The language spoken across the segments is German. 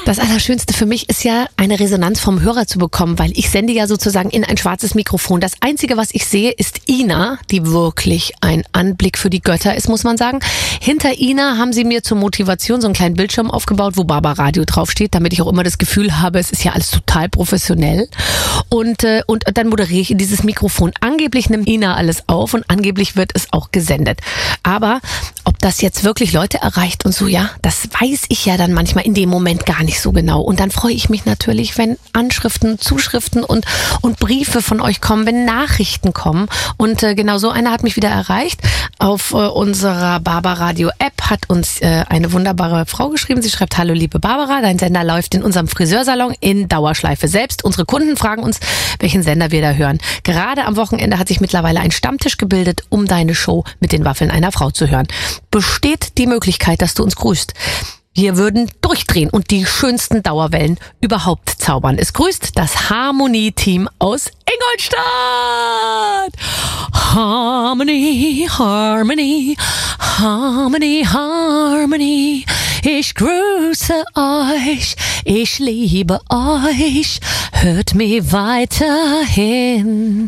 Das Allerschönste für mich ist ja, eine Resonanz vom Hörer zu bekommen, weil ich sende ja sozusagen in ein schwarzes Mikrofon. Das Einzige, was ich sehe, ist Ina, die wirklich ein Anblick für die Götter ist, muss man sagen. Hinter Ina haben sie mir zur Motivation so einen kleinen Bildschirm aufgebaut, wo Barbaradio draufsteht, damit ich auch immer das Gefühl habe, es ist ja alles total professionell. Und dann moderiere ich in dieses Mikrofon. Angeblich nimmt Ina alles auf und angeblich wird es auch gesendet. Aber ob das jetzt wirklich Leute erreicht und so, ja, das weiß ich ja dann manchmal in dem Moment gar nicht so genau. Und dann freue ich mich natürlich, wenn Anschriften, Zuschriften und Briefe von euch kommen, wenn Nachrichten kommen. Und genau so eine hat mich wieder erreicht. Auf unserer Barbaradio-App hat uns eine wunderbare Frau geschrieben. Sie schreibt: Hallo liebe Barbara, dein Sender läuft in unserem Friseursalon in Dauerschleife. Selbst unsere Kunden fragen uns, welchen Sender wir da hören. Gerade am Wochenende hat sich mittlerweile ein Stammtisch gebildet, um deine Show mit den Waffeln einer Frau zu hören. Besteht die Möglichkeit, dass du uns grüßt? Wir würden durchdrehen und die schönsten Dauerwellen überhaupt zaubern. Es grüßt das Harmonie-Team aus Ingolstadt. Harmony, Harmony, Harmony, Harmony. Ich grüße euch, ich liebe euch. Hört mir weiterhin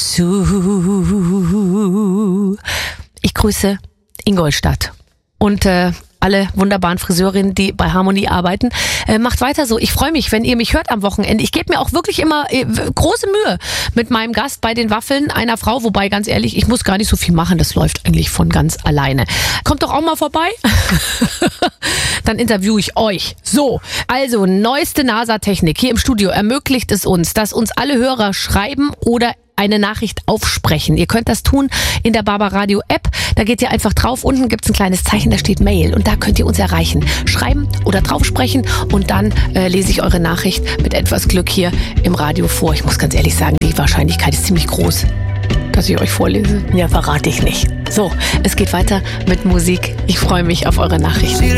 zu. Ich grüße Ingolstadt und alle wunderbaren Friseurinnen, die bei Harmonie arbeiten. Macht weiter so. Ich freue mich, wenn ihr mich hört am Wochenende. Ich gebe mir auch wirklich immer große Mühe mit meinem Gast bei den Waffeln einer Frau. Wobei, ganz ehrlich, ich muss gar nicht so viel machen. Das läuft eigentlich von ganz alleine. Kommt doch auch mal vorbei. Dann interviewe ich euch. So, also neueste NASA-Technik hier im Studio ermöglicht es uns, dass uns alle Hörer schreiben oder eine Nachricht aufsprechen. Ihr könnt das tun in der Barbaradio App. Da geht ihr einfach drauf. Unten gibt es ein kleines Zeichen, da steht Mail. Und da könnt ihr uns erreichen. Schreiben oder draufsprechen. Und dann lese ich eure Nachricht mit etwas Glück hier im Radio vor. Ich muss ganz ehrlich sagen, die Wahrscheinlichkeit ist ziemlich groß, dass ich euch vorlese. Ja, verrate ich nicht. So, es geht weiter mit Musik. Ich freue mich auf eure Nachrichten.